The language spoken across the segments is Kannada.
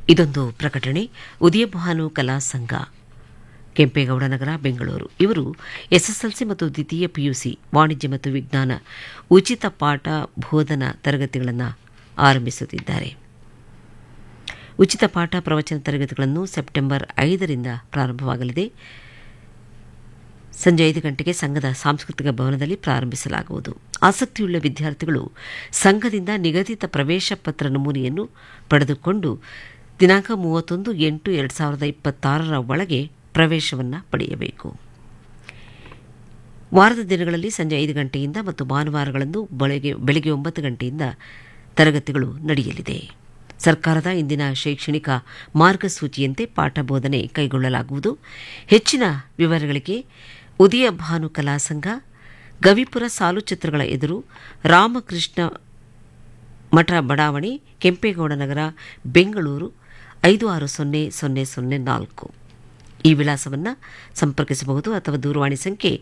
ಇದೊಂದು ಪ್ರಕಟಣೆ. ಉದಯಭಾನು ಕಲಾ ಸಂಘ, ಕೆಂಪೇಗೌಡ ನಗರ, ಬೆಂಗಳೂರು. ಇವರು ಎಸ್ಎಸ್ಎಲ್ಸಿ ಮತ್ತು ದ್ವಿತೀಯ ಪಿಯುಸಿ ವಾಣಿಜ್ಯ ಮತ್ತು ವಿಜ್ಞಾನ ಉಚಿತ ಪಾಠ ಬೋಧನಾ ತರಗತಿಗಳನ್ನು ಆರಂಭಿಸುತ್ತಿದ್ದಾರೆ. ಉಚಿತ ಪಾಠ ಪ್ರವಚನ ತರಗತಿಗಳನ್ನು ಸೆಪ್ಟೆಂಬರ್ 5ರಿಂದ ಪ್ರಾರಂಭವಾಗಲಿದೆ. ಸಂಜೆ 5 ಗಂಟೆಗೆ ಸಂಘದ ಸಾಂಸ್ಕೃತಿಕ ಭವನದಲ್ಲಿ ಪ್ರಾರಂಭಿಸಲಾಗುವುದು. ಆಸಕ್ತಿಯುಳ್ಳ ವಿದ್ಯಾರ್ಥಿಗಳು ಸಂಘದಿಂದ ನಿಗದಿತ ಪ್ರವೇಶ ಪತ್ರ ನಮೂನೆಯನ್ನು ಪಡೆದುಕೊಂಡು ದಿನಾಂಕ 31/8/2026 ಒಳಗೆ ಪ್ರವೇಶವನ್ನು ಪಡೆಯಬೇಕು. ವಾರದ ದಿನಗಳಲ್ಲಿ ಸಂಜೆ 5 ಗಂಟೆಯಿಂದ ಮತ್ತು ಭಾನುವಾರಗಳಂದು ಬೆಳಗ್ಗೆ 9 ಗಂಟೆಯಿಂದ ತರಗತಿಗಳು ನಡೆಯಲಿದೆ. ಸರ್ಕಾರದ ಇಂದಿನ ಶೈಕ್ಷಣಿಕ ಮಾರ್ಗಸೂಚಿಯಂತೆ ಪಾಠ ಬೋಧನೆ ಕೈಗೊಳ್ಳಲಾಗುವುದು. ಹೆಚ್ಚಿನ ವಿವರಗಳಿಗೆ ಉದಯ ಭಾನು ಕಲಾ ಸಂಘ, ಗವಿಪುರ ಸಾಲುಚಿತ್ರಗಳ ಎದುರು, ರಾಮಕೃಷ್ಣ ಮಠ ಬಡಾವಣೆ, ಕೆಂಪೇಗೌಡ ನಗರ, ಬೆಂಗಳೂರು 560004 ಈ ವಿಳಾಸವನ್ನು ಸಂಪರ್ಕಿಸಬಹುದು. ಅಥವಾ ದೂರವಾಣಿ ಸಂಖ್ಯೆ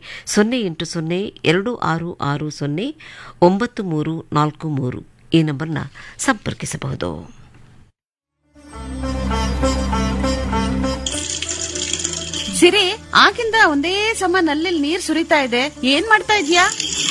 08026609343 ಈ ನಂಬರ್ನ ಸಂಪರ್ಕಿಸಬಹುದು. ಸಿರಿ, ಆಗಿಂದ ಒಂದೇ ಸಮ ನಲ್ಲಿ ನೀರ್ ಸುರಿತಾ ಇದೆ. ಏನ್ ಮಾಡ್ತಾ ಇದ್ಯಾ?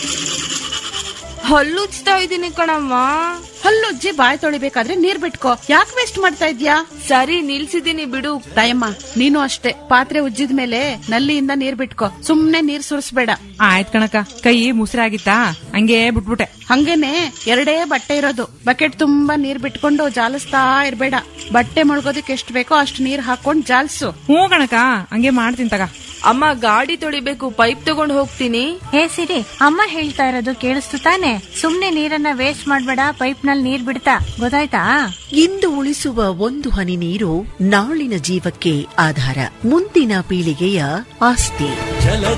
ಹಲ್ಲುಜ್ತಾ ಇದೀನಿ ಕಣಮ್ಮ. ಹಲ್ಲುಜ್ಜಿ ಬಾಯ್ ತೊಳಿಬೇಕಾದ್ರೆ ನೀರ್ ಬಿಟ್ಕೋ. ಯಾಕೆ ವೇಸ್ಟ್ ಮಾಡ್ತಾ ಇದ್ಯಾ? ಸರಿ, ನಿಲ್ಸಿದೀನಿ ಬಿಡು. ತಾಯಮ್ಮ, ನೀನು ಅಷ್ಟೇ. ಪಾತ್ರೆ ಉಜ್ಜಿದ ಮೇಲೆ ನಲ್ಲಿಯಿಂದ ನೀರ್ ಬಿಟ್ಕೋ. ಸುಮ್ನೆ ನೀರ್ ಸುರಿಸ್ಬೇಡ. ಆಯ್ತ್ ಕಣಕ. ಕೈ ಮುಸ್ರಾಗಿತ್ತಾ ಹಂಗೆ ಬಿಟ್ಬಿಟ್ಟೆ. ಹಂಗೇನೆ 2 ಬಟ್ಟೆ ಇರೋದು. ಬಕೆಟ್ ತುಂಬಾ ನೀರ್ ಬಿಟ್ಕೊಂಡು ಜಾಲಿಸ್ತಾ ಇರ್ಬೇಡ. ಬಟ್ಟೆ ಮುಳುಗೋದಕ್ಕೆ ಎಷ್ಟು ಬೇಕೋ ಅಷ್ಟು ನೀರ್ ಹಾಕೊಂಡ್ ಜಾಲ್ಸು. ಹ್ಞೂ ಕಣಕ, ಹಂಗೆ ಮಾಡ್ತೀನಿ ತಗ. ಅಮ್ಮ, ಗಾಡಿ ತೊಳಿಬೇಕು, ಪೈಪ್ ತಗೊಂಡ್ ಹೋಗ್ತೀನಿ. ಹೇ ಸಿರಿ, ಅಮ್ಮ ಹೇಳ್ತಾ ಇರೋದು ಕೇಳಿಸ್ತು ತಾನೆ? ಸುಮ್ನೆ ನೀರನ್ನ ವೇಸ್ಟ್ ಮಾಡ್ಬೇಡ. ಪೈಪ್ ನಲ್ಲಿ ನೀರ್ ಬಿಡ್ತಾ, ಗೊತ್ತಾಯ್ತಾ? ಇಂದು ಉಳಿಸುವ ಒಂದು ಹನಿ ನೀರು ನಾಳಿನ ಜೀವಕ್ಕೆ ಆಧಾರ, ಮುಂದಿನ ಪೀಳಿಗೆಯ ಆಸ್ತಿ.